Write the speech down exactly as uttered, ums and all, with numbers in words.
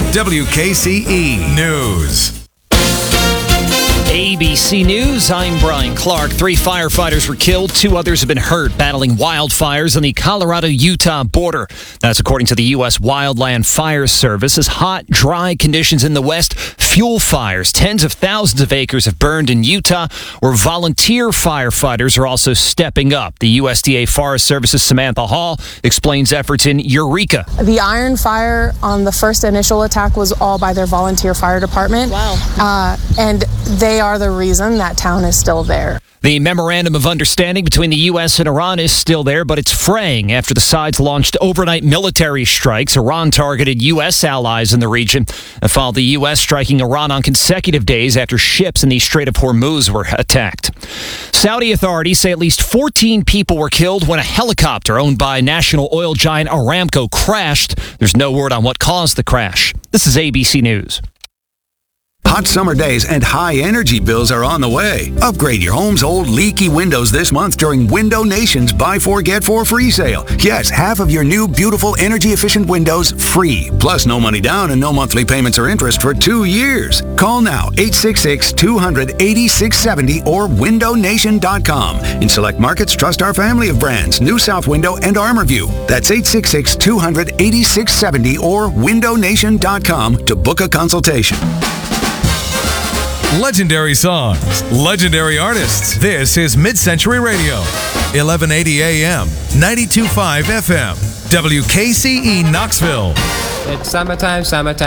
W K C E News. A B C News, I'm Brian Clark. Three firefighters were killed. Two others have been hurt battling wildfires on the Colorado-Utah border. That's according to the U S Wildland Fire Service. As hot, dry conditions in the west fuel fires. Tens of thousands of acres have burned in Utah, where volunteer firefighters are also stepping up. The U S D A Forest Service's Samantha Hall explains efforts in Eureka. The Iron Fire on the first initial attack was all by their volunteer fire department. Wow. Uh, and they are the reason that town is still there. The memorandum of understanding between the U S and Iran is still there, but it's fraying after the sides launched overnight military strikes. Iran targeted U S allies in the region and followed the U S striking Iran on consecutive days after ships in the Strait of Hormuz were attacked. Saudi authorities say at least fourteen people were killed when a helicopter owned by national oil giant Aramco crashed. There's no word on what caused the crash. This is A B C News. Hot summer days and high energy bills are on the way. Upgrade your home's old leaky windows this month during Window Nation's Buy Four, Get Four free sale. Yes, half of your new, beautiful, energy-efficient windows free. Plus, no money down and no monthly payments or interest for two years. Call now, eight six six, two hundred, eighty-six seventy or window nation dot com. In select markets, trust our family of brands, New South Window and ArmorView. That's eight six six, two hundred, eighty-six seventy or window nation dot com to book a consultation. Legendary songs, legendary artists. This is Mid-Century Radio, eleven eighty A M, ninety-two point five F M, W K C E Knoxville. It's summertime, summertime.